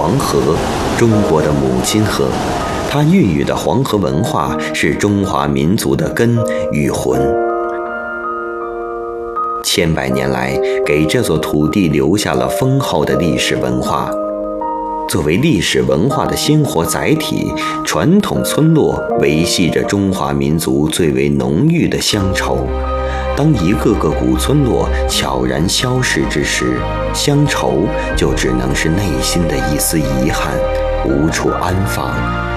黄河，中国的母亲河，它孕育的黄河文化是中华民族的根与魂。千百年来，给这座土地留下了丰厚的历史文化。作为历史文化的鲜活载体，传统村落维系着中华民族最为浓郁的乡愁。当一个个古村落悄然消逝之时，乡愁就只能是内心的一丝遗憾，无处安放，